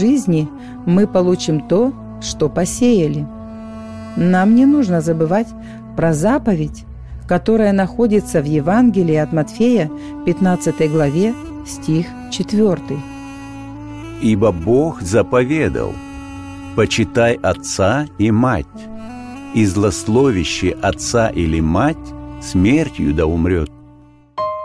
жизни мы получим то, что посеяли. Нам не нужно забывать про заповедь, которая находится в Евангелии от Матфея, 15 главе, стих 4. «Ибо Бог заповедал: почитай отца и мать, и злословящий отца или мать смертью да умрет».